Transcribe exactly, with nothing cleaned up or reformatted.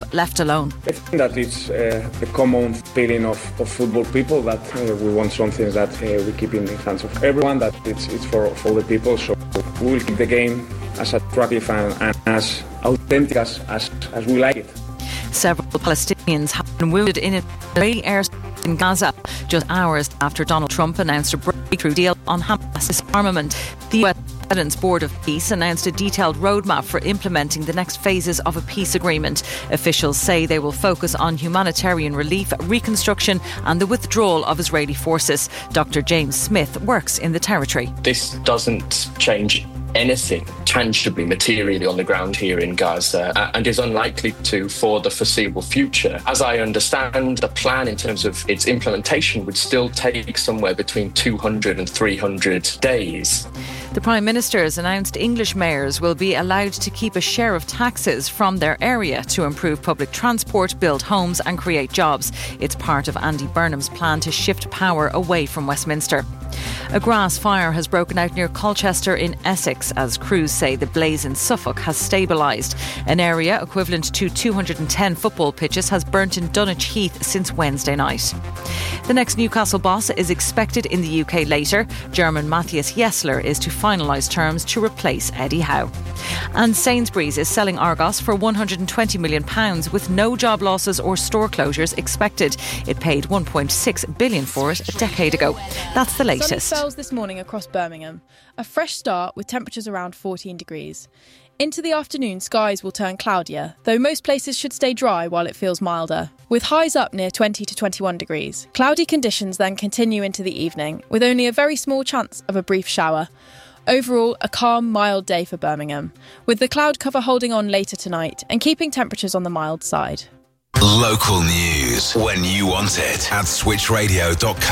left alone. I think that it's uh, the common feeling of, of football people that uh, we want something that uh, we keep in the hands of everyone, that it's, it's for, for the people. So we will keep the game as attractive and, and as authentic as, as, as we like it. Several Palestinians have been wounded in an Israeli airstrike in Gaza just hours after Donald Trump announced a breakthrough deal on Hamas disarmament. The U S President's Board of Peace announced a detailed roadmap for implementing the next phases of a peace agreement. Officials say they will focus on humanitarian relief, reconstruction and the withdrawal of Israeli forces. Doctor James Smith works in the territory. This doesn't change anything tangibly, materially on the ground here in Gaza, uh, and is unlikely to for the foreseeable future. As I understand, the plan in terms of its implementation would still take somewhere between two hundred and three hundred days. The Prime Minister has announced English mayors will be allowed to keep a share of taxes from their area to improve public transport, build homes and create jobs. It's part of Andy Burnham's plan to shift power away from Westminster. A grass fire has broken out near Colchester in Essex as crews say the blaze in Suffolk has stabilised. An area equivalent to two hundred ten football pitches has burnt in Dunwich Heath since Wednesday night. The next Newcastle boss is expected in the U K later. German Matthias Jessler is to finalise terms to replace Eddie Howe. And Sainsbury's is selling Argos for one hundred twenty million pounds with no job losses or store closures expected. It paid one point six billion pounds for it a decade ago. That's the latest. Sunny spells this morning across Birmingham. A fresh start with temperatures around fourteen degrees. Into the afternoon, skies will turn cloudier, though most places should stay dry while it feels milder, with highs up near twenty to twenty-one degrees. Cloudy conditions then continue into the evening, with only a very small chance of a brief shower. Overall, a calm, mild day for Birmingham, with the cloud cover holding on later tonight and keeping temperatures on the mild side. Local news when you want it at switch radio dot co.